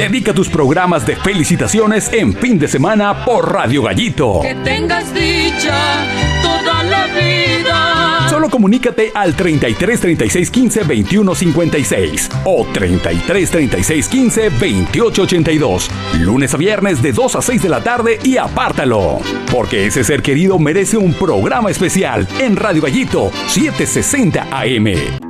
Dedica tus programas de felicitaciones en fin de semana por Radio Gallito. Que tengas dicha toda la vida. Solo comunícate al 33 36 15 21 56 o 33 36 15 28 82. Lunes a viernes de 2 a 6 de la tarde y apártalo. Porque ese ser querido merece un programa especial en Radio Gallito 760 AM.